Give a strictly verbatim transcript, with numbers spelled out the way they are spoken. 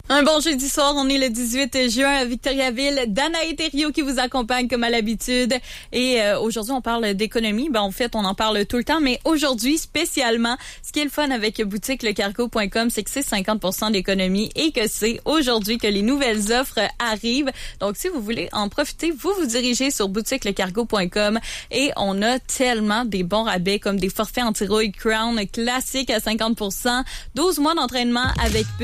Un bon jeudi soir, on est le dix-huit juin à Victoriaville. Danae Thériault qui vous accompagne comme à l'habitude. Et euh, aujourd'hui, on parle d'économie. Ben, en fait, on en parle tout le temps, mais aujourd'hui, spécialement, ce qui est le fun avec boutique le cargo point com, c'est que c'est cinquante pour cent d'économie et que c'est aujourd'hui que les nouvelles offres arrivent. Donc, si vous voulez en profiter, vous vous dirigez sur boutique le cargo point com et on a tellement des bons rabais comme des forfaits anti-rouille Crown classiques à cinquante pour cent, douze mois d'entraînement avec